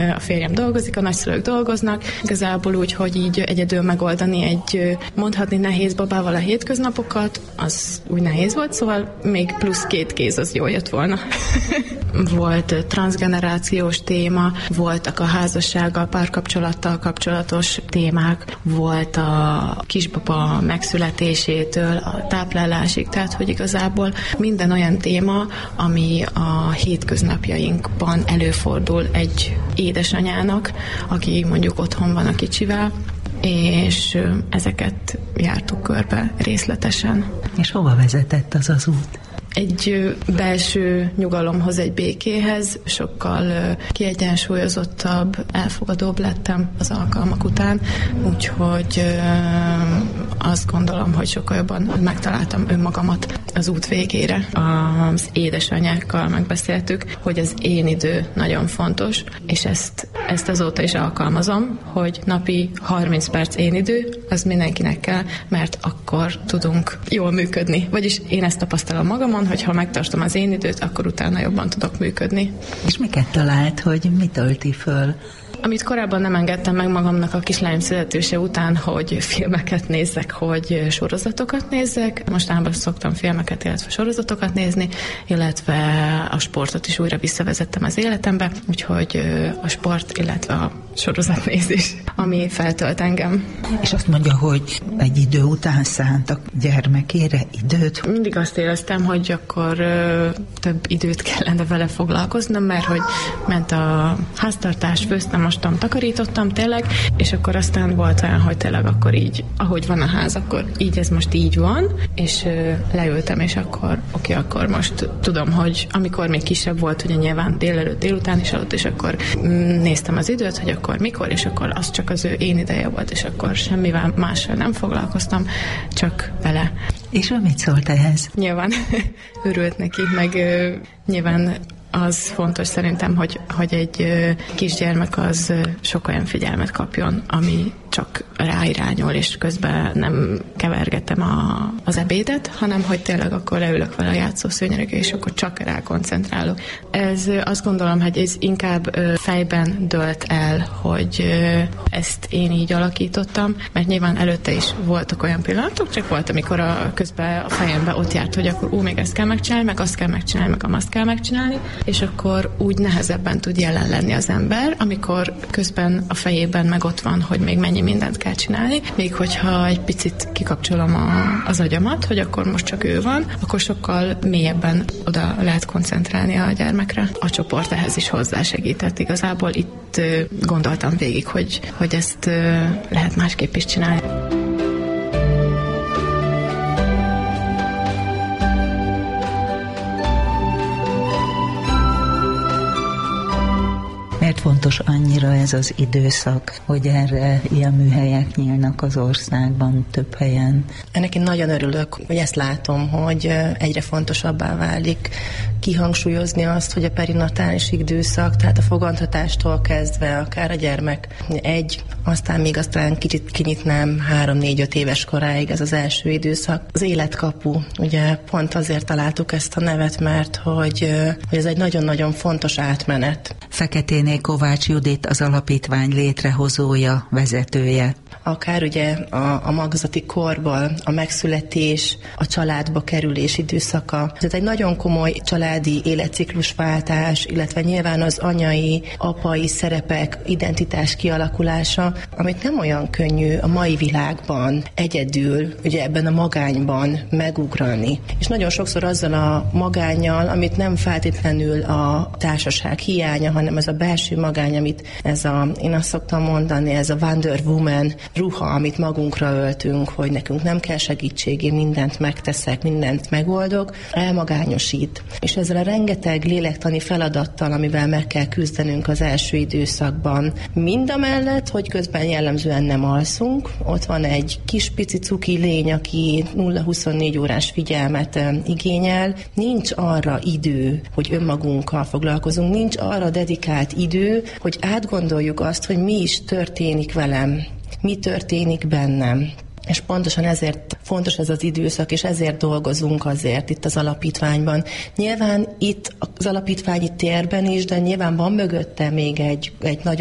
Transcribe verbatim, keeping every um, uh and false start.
A férjem dolgozik, a nagyszülők dolgoznak, igazából úgy, hogy így egyedül megoldani egy mondhatni nehéz babával a hétköznapokat, az úgy nehéz volt, szóval még plusz két kéz az jól jött volna. Volt transzgenerációs téma, voltak a házassággal, párkapcsolattal kapcsolatos témák, volt a kisbaba megszületésétől a táplálásig, tehát hogy igazából minden olyan téma, ami a hétköznapjainkban előfordul egy édesanyának, aki mondjuk otthon van a kicsivel, és ezeket jártuk körbe részletesen. És hova vezetett az az út? Egy belső nyugalomhoz, egy békéhez, sokkal kiegyensúlyozottabb, elfogadóbb lettem az alkalmak után, úgyhogy azt gondolom, hogy sokkal jobban megtaláltam önmagamat az út végére. Az édesanyákkal megbeszéltük, hogy az én idő nagyon fontos, és ezt, ezt azóta is alkalmazom, hogy napi harminc perc én idő, az mindenkinek kell, mert akkor tudunk jól működni. Vagyis én ezt tapasztalom magamon, hogy ha megtartom az én időt, akkor utána jobban tudok működni. És miket talált, hogy mit tölti föl? Amit korábban nem engedtem meg magamnak a kislányom születése után, hogy filmeket nézzek, hogy sorozatokat nézzek. Mostanában szoktam filmeket, illetve sorozatokat nézni, illetve a sportot is újra visszavezettem az életembe, úgyhogy a sport, illetve a sorozatnézés, ami feltölt engem. És azt mondja, hogy egy idő után szántak gyermekére időt? Mindig azt éreztem, hogy akkor ö, több időt kellene vele foglalkoznom, mert hogy ment a háztartás, főztem, mostam, takarítottam tényleg, és akkor aztán volt olyan, hogy tényleg akkor így, ahogy van a ház, akkor így ez most így van, és ö, leültem, és akkor oké, akkor most tudom, hogy amikor még kisebb volt, ugye nyilván délelőtt, délután is alatt, és akkor mm, néztem az időt, hogy akkor mikor, és akkor az csak az ő én ideje volt, és akkor semmivel mással nem foglalkoztam, csak vele. És ő mit szólt ehhez? Nyilván örült neki, meg ö, nyilván az fontos szerintem, hogy, hogy egy ö, kisgyermek az ö, sok olyan figyelmet kapjon, ami csak ráirányol, és közben nem kevergetem a, az ebédet, hanem hogy tényleg akkor leülök vele a játszószőnyegre, és akkor csak rá koncentrálok. Ez ö, azt gondolom, hogy ez inkább ö, fejben dölt el, hogy ö, ezt én így alakítottam, mert nyilván előtte is voltak olyan pillanatok, csak volt, amikor a, közben a fejembe ott járt, hogy akkor ú, még ezt kell megcsinálni, meg azt kell megcsinálni, meg azt kell megcsinálni, és akkor úgy nehezebben tud jelen lenni az ember, amikor közben a fejében meg ott van, hogy még mennyi mindent kell csinálni, még hogyha egy picit kikapcsolom a, az agyamat, hogy akkor most csak ő van, akkor sokkal mélyebben oda lehet koncentrálni a gyermekre. A csoport ehhez is hozzásegített. Igazából itt gondoltam végig, hogy, hogy ezt lehet másképp is csinálni. Miért fontos annyira ez az időszak, hogy erre ilyen műhelyek nyílnak az országban, több helyen? Ennek én nagyon örülök, hogy ezt látom, hogy egyre fontosabbá válik kihangsúlyozni azt, hogy a perinatális időszak, tehát a fogantatástól kezdve akár a gyermek egy, aztán még aztán kicsit kinyitnám három-négy-öt éves koráig ez az első időszak. Az életkapu, ugye pont azért találtuk ezt a nevet, mert hogy, hogy ez egy nagyon-nagyon fontos átmenet. Feketéné Kovács Judit az alapítvány létrehozója, vezetője. Akár ugye a, a magzati korból, a megszületés, a családba kerülés időszaka. Ez egy nagyon komoly családi életciklusváltás, illetve nyilván az anyai, apai szerepek, identitás kialakulása, amit nem olyan könnyű a mai világban egyedül, ugye ebben a magányban megugrani. És nagyon sokszor azzal a magánnyal, amit nem feltétlenül a társaság hiánya, hanem ez a belső magány, amit ez a, én azt szoktam mondani, ez a Wonder Woman ruha, amit magunkra öltünk, hogy nekünk nem kell segítség, én mindent megteszek, mindent megoldok, elmagányosít. És ezzel a rengeteg lélektani feladattal, amivel meg kell küzdenünk az első időszakban, mindamellett, hogy közben jellemzően nem alszunk, ott van egy kis pici cuki lény, aki nulla huszonnégy órás figyelmet igényel, nincs arra idő, hogy önmagunkkal foglalkozunk, nincs arra dedikált idő, hogy átgondoljuk azt, hogy mi is történik velem, mi történik bennem. és pontosan ezért fontos ez az időszak, és ezért dolgozunk azért itt az alapítványban. Nyilván itt az alapítványi térben is, de nyilván van mögötte még egy, egy nagyon